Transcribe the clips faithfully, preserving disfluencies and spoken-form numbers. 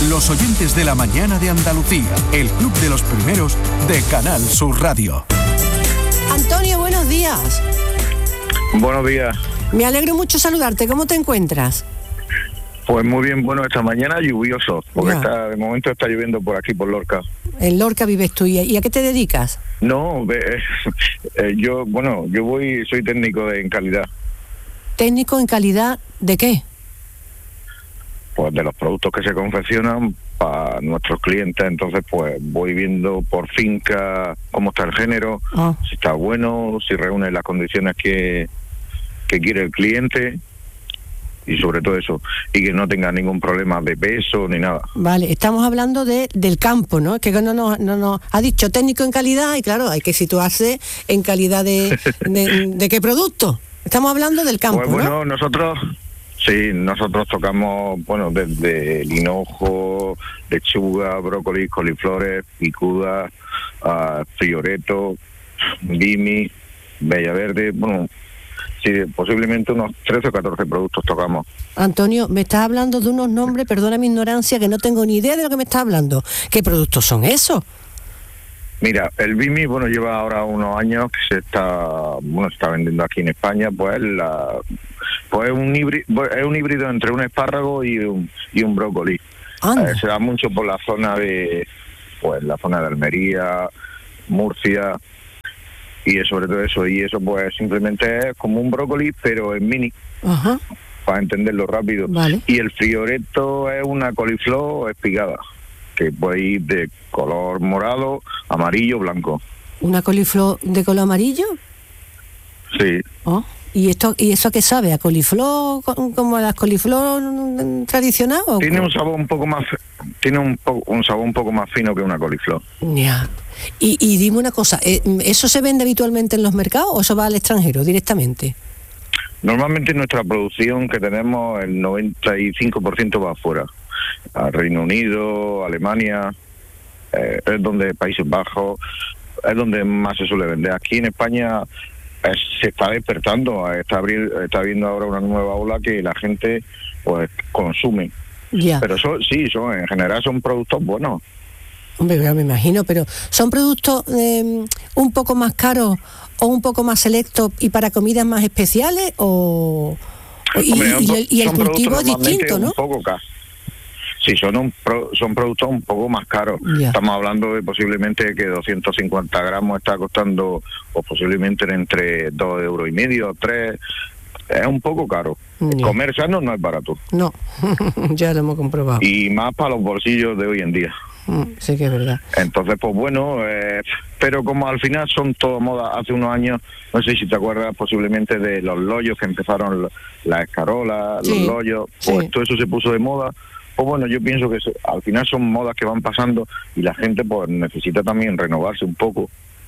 Los oyentes de la mañana de Andalucía, el club de los primeros de Canal Sur Radio. Antonio, buenos días. Buenos días. Me alegro mucho saludarte. ¿Cómo te encuentras? Pues muy bien, bueno, esta mañana lluvioso, porque está, de momento está lloviendo por aquí, por Lorca. En Lorca vives tú, ¿y a qué te dedicas? No, eh, eh, yo, bueno, yo voy, soy técnico de, en calidad. ¿Técnico en calidad de qué? Pues de los productos que se confeccionan para nuestros clientes, entonces pues voy viendo por finca cómo está el género, oh. si está bueno, si reúne las condiciones que, que quiere el cliente. Y sobre todo eso, y que no tenga ningún problema de peso ni nada. Vale, estamos hablando de del campo, ¿no? Que no nos no, no, ha dicho técnico en calidad, y claro, hay que situarse en calidad de, de, de qué producto. Estamos hablando del campo, pues, bueno, ¿no? Bueno, nosotros, sí, nosotros tocamos, bueno, desde hinojo, lechuga, brócoli, coliflores, picuda, uh, frioreto, bimi, bella verde, bueno... Sí, posiblemente unos trece o catorce productos tocamos. Antonio, me estás hablando de unos nombres, perdona mi ignorancia, que no tengo ni idea de lo que me estás hablando. ¿Qué productos son esos? Mira, el Bimi, bueno, lleva ahora unos años que se está, bueno, se está vendiendo aquí en España, pues la, pues es un híbrido, es un híbrido entre un espárrago y un y un brócoli. Eh, se da mucho por la zona de, pues la zona de Almería, Murcia. Y sobre todo eso, y eso pues simplemente es como un brócoli, pero en mini, Ajá. para entenderlo rápido. Vale. Y el frioreto es una coliflor espigada, que puede ir de color morado, amarillo, blanco. ¿Una coliflor de color amarillo? Sí. Oh. ¿Y esto y eso qué sabe? ¿A coliflor como a las coliflor tradicional? ¿O tiene un sabor un poco más, tiene un, po, un sabor un poco más fino que una coliflor. Ya. Y, y dime una cosa, ¿eso se vende habitualmente en los mercados o eso va al extranjero directamente? Normalmente nuestra producción que tenemos, el noventa y cinco por ciento va afuera, a Reino Unido, Alemania, eh, es donde Países Bajos, es donde más se suele vender. Aquí en España eh, se está despertando, está, abrir, está habiendo ahora una nueva ola que la gente pues consume. Ya. Pero son, sí, son en general son productos buenos. Hombre, ya me imagino, pero ¿son productos eh, un poco más caros o un poco más selectos y para comidas más especiales? o, o y, Hombre, y, y, y el cultivo es distinto, ¿no? Un poco caro. Sí, son un pro, son productos un poco más caros. Ya. Estamos hablando de posiblemente que doscientos cincuenta gramos está costando, o posiblemente entre dos euros y medio, tres. Es un poco caro. Ya. Comer sano no es barato. No, ya lo hemos comprobado. Y más para los bolsillos de hoy en día. Sí que es verdad. Entonces, pues bueno, eh, pero como al final son todo moda, hace unos años, no sé si te acuerdas posiblemente de los loyos que empezaron, las escarolas, sí, los loyos, pues sí. Todo eso se puso de moda. Pues bueno, yo pienso que se, al final son modas que van pasando y la gente pues necesita también renovarse un poco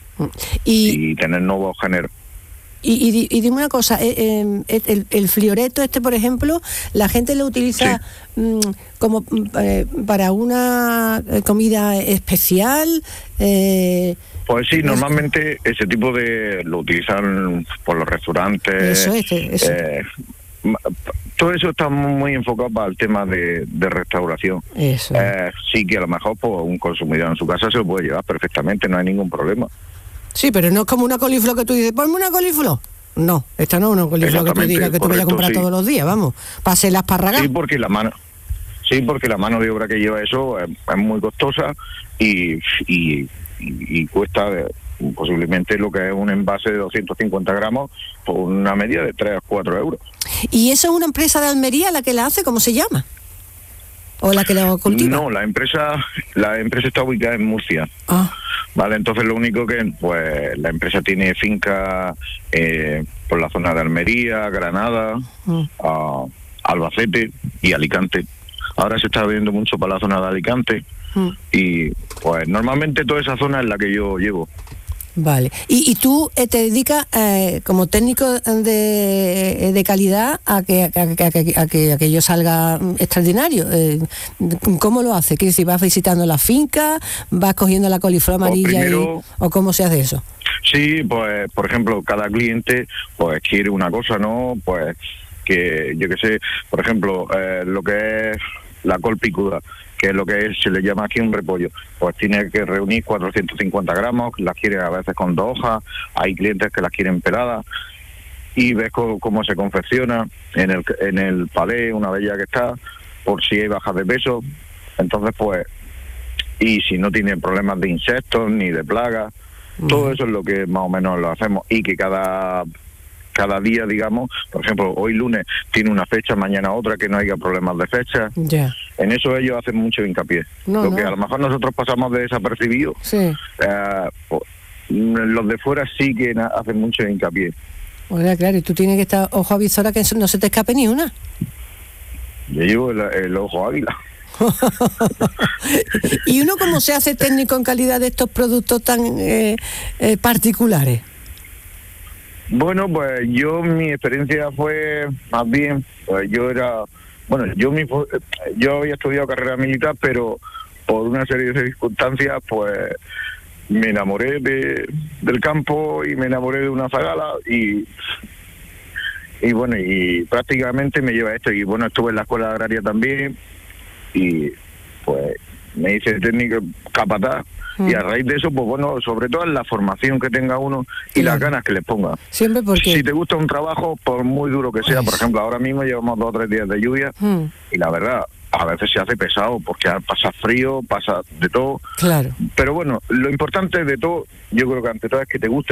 y, y tener nuevos géneros. Y, y, y dime una cosa, eh, eh, el, el frioreto este, por ejemplo, la gente lo utiliza sí. mmm, como eh, para una comida especial. Eh, pues sí, normalmente ese tipo de lo utilizan por los restaurantes. Eso es, eso. Eh, todo eso está muy enfocado para el tema de, de restauración. Eso. Eh, sí que a lo mejor pues, un consumidor en su casa se lo puede llevar perfectamente, no hay ningún problema. Sí, pero no es como una coliflor que tú dices, ponme una coliflor. No, esta no es una coliflor que tú digas que tú vayas a comprar sí. todos los días, vamos, pase las parragas. Sí, porque la mano, sí, porque la mano de obra que lleva eso es, es muy costosa y, y, y, y cuesta de, posiblemente lo que es un envase de doscientos cincuenta gramos por una media de tres a cuatro euros. ¿Y eso es una empresa de Almería la que la hace? ¿Cómo se llama? ¿O la que la cultiva? No, la empresa, la empresa está ubicada en Murcia. Ah. Vale, entonces lo único que, pues, la empresa tiene finca eh, por la zona de Almería, Granada, mm. uh, Albacete y Alicante. Ahora se está viendo mucho para la zona de Alicante mm. y, pues, normalmente toda esa zona es la que yo llevo. Vale. ¿Y, y tú eh, te dedicas eh, como técnico de, de calidad a que, a, que, a, que, a que aquello salga extraordinario? Eh, ¿Cómo lo haces? ¿Que si vas visitando la finca, vas cogiendo la coliflor amarilla pues primero, y, o cómo se hace eso? Sí, pues por ejemplo, cada cliente pues quiere una cosa, ¿no? Pues que yo que sé, por ejemplo, eh, lo que es la col picuda, que es lo que es, se le llama aquí un repollo, pues tiene que reunir cuatrocientos cincuenta gramos, las quiere a veces con dos hojas, hay clientes que las quieren peladas, y ves cómo, cómo se confecciona en el en el palé, una vez ya que está, por si hay bajas de peso, entonces pues, y si no tiene problemas de insectos ni de plagas, uh-huh. todo eso es lo que más o menos lo hacemos, y que cada cada día, digamos, por ejemplo, hoy lunes tiene una fecha, mañana otra, que no haya problemas de fecha. Yeah. En eso ellos hacen mucho hincapié. No, lo no. que a lo mejor nosotros pasamos de desapercibido, sí. eh, pues, los de fuera sí que na- hacen mucho hincapié. Oiga, claro, y tú tienes que estar ojo avisora que no se te escape ni una. Yo llevo el, el ojo águila. ¿Y uno cómo se hace técnico en calidad de estos productos tan eh, eh, particulares? Bueno, pues yo, mi experiencia fue más bien, pues yo era, bueno, yo mismo, yo había estudiado carrera militar, pero por una serie de circunstancias, pues me enamoré de, del campo y me enamoré de una zagala y y bueno, y prácticamente me lleva esto. Y bueno, estuve en la escuela agraria también y pues me hice técnico capataz. Mm. Y a raíz de eso, pues bueno, sobre todo en la formación que tenga uno y claro. las ganas que le ponga. Siempre porque... Si te gusta un trabajo, por muy duro que sea, pues... por ejemplo, ahora mismo llevamos dos o tres días de lluvia mm. y la verdad, a veces se hace pesado porque pasa frío, pasa de todo. Claro. Pero bueno, lo importante de todo, yo creo que ante todo es que te guste